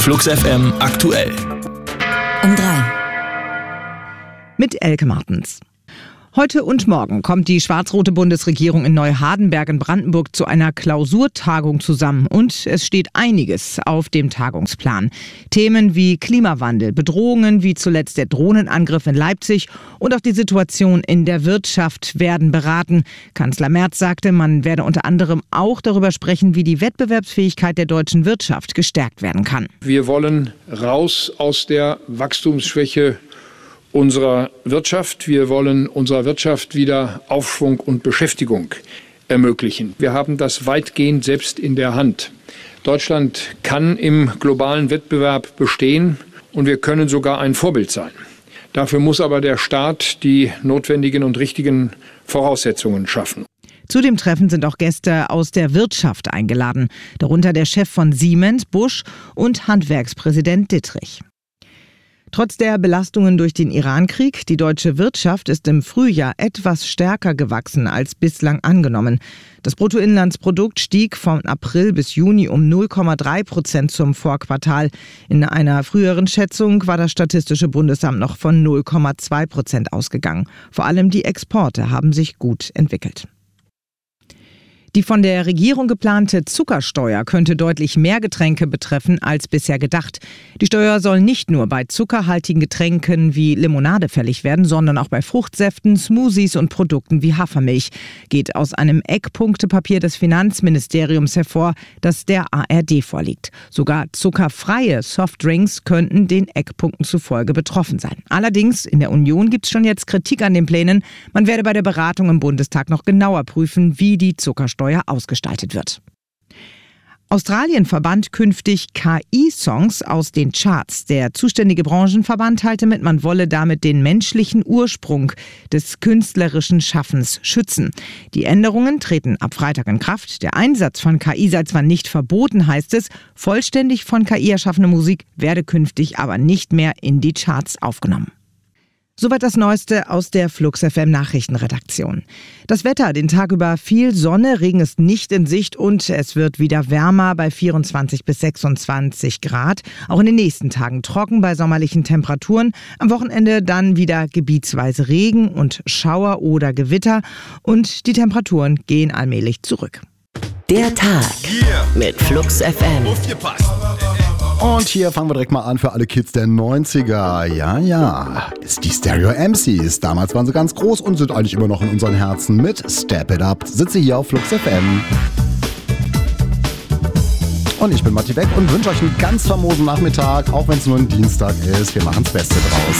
Flux FM aktuell. Um 3. Mit Elke Martens. Heute und morgen kommt die schwarz-rote Bundesregierung in Neuhardenberg in Brandenburg zu einer Klausurtagung zusammen. Und es steht einiges auf dem Tagungsplan. Themen wie Klimawandel, Bedrohungen wie zuletzt der Drohnenangriff in Leipzig und auch die Situation in der Wirtschaft werden beraten. Kanzler Merz sagte, man werde unter anderem auch darüber sprechen, wie die Wettbewerbsfähigkeit der deutschen Wirtschaft gestärkt werden kann. Wir wollen raus aus der Wachstumsschwäche unserer Wirtschaft. Wir wollen unserer Wirtschaft wieder Aufschwung und Beschäftigung ermöglichen. Wir haben das weitgehend selbst in der Hand. Deutschland kann im globalen Wettbewerb bestehen und wir können sogar ein Vorbild sein. Dafür muss aber der Staat die notwendigen und richtigen Voraussetzungen schaffen. Zu dem Treffen sind auch Gäste aus der Wirtschaft eingeladen, darunter der Chef von Siemens, Busch, und Handwerkspräsident Dittrich. Trotz der Belastungen durch den Irankrieg, die deutsche Wirtschaft ist im Frühjahr etwas stärker gewachsen als bislang angenommen. Das Bruttoinlandsprodukt stieg von April bis Juni um 0,3% zum Vorquartal. In einer früheren Schätzung war das Statistische Bundesamt noch von 0,2% ausgegangen. Vor allem die Exporte haben sich gut entwickelt. Die von der Regierung geplante Zuckersteuer könnte deutlich mehr Getränke betreffen als bisher gedacht. Die Steuer soll nicht nur bei zuckerhaltigen Getränken wie Limonade fällig werden, sondern auch bei Fruchtsäften, Smoothies und Produkten wie Hafermilch. Geht aus einem Eckpunktepapier des Finanzministeriums hervor, das der ARD vorliegt. Sogar zuckerfreie Softdrinks könnten den Eckpunkten zufolge betroffen sein. Allerdings, in der Union gibt es schon jetzt Kritik an den Plänen. Man werde bei der Beratung im Bundestag noch genauer prüfen, wie die Zuckersteuer ausgestaltet wird. Australien verbannt künftig KI-Songs aus den Charts. Der zuständige Branchenverband teilte mit, man wolle damit den menschlichen Ursprung des künstlerischen Schaffens schützen. Die Änderungen treten ab Freitag in Kraft. Der Einsatz von KI sei zwar nicht verboten, heißt es, vollständig von KI erschaffene Musik werde künftig aber nicht mehr in die Charts aufgenommen. Soweit das Neueste aus der Flux FM Nachrichtenredaktion. Das Wetter, den Tag über viel Sonne, Regen ist nicht in Sicht und es wird wieder wärmer bei 24 bis 26 Grad. Auch in den nächsten Tagen trocken bei sommerlichen Temperaturen. Am Wochenende dann wieder gebietsweise Regen und Schauer oder Gewitter und die Temperaturen gehen allmählich zurück. Der Tag mit Flux FM. Und hier fangen wir direkt mal an für alle Kids der 90er. Ja, ist die Stereo MCs. Damals waren sie ganz groß und sind eigentlich immer noch in unseren Herzen mit Step It Up. Sitze hier auf Flux FM. Und ich bin Matti Beck und wünsche euch einen ganz famosen Nachmittag, auch wenn es nur ein Dienstag ist. Wir machen das Beste draus.